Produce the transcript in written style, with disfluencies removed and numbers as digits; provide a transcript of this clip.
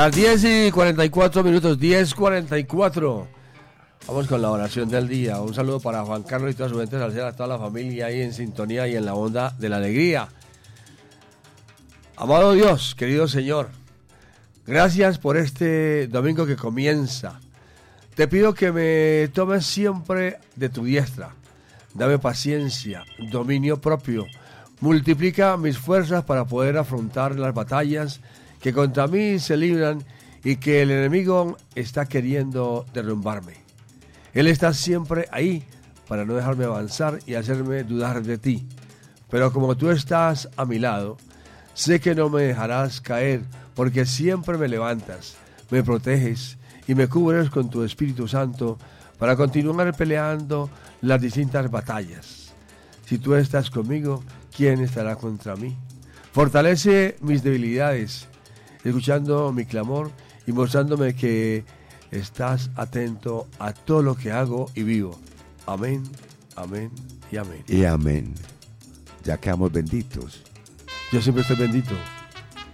Las 10:44, 10:44. Vamos con la oración del día. Un saludo para Juan Carlos y toda su gente salsera, a toda la familia ahí en sintonía y en la onda de la alegría. Amado Dios, querido Señor, gracias por este domingo que comienza. Te pido que me tomes siempre de tu diestra. Dame paciencia, dominio propio. Multiplica mis fuerzas para poder afrontar las batallas que contra mí se libran y que el enemigo está queriendo derrumbarme. Él está siempre ahí para no dejarme avanzar y hacerme dudar de ti. Pero como tú estás a mi lado, sé que no me dejarás caer porque siempre me levantas, me proteges y me cubres con tu Espíritu Santo para continuar peleando las distintas batallas. Si tú estás conmigo, ¿quién estará contra mí? Fortalece mis debilidades, escuchando mi clamor y mostrándome que estás atento a todo lo que hago y vivo. Amén, amén y amén. Y amén. Ya quedamos benditos. Yo siempre estoy bendito.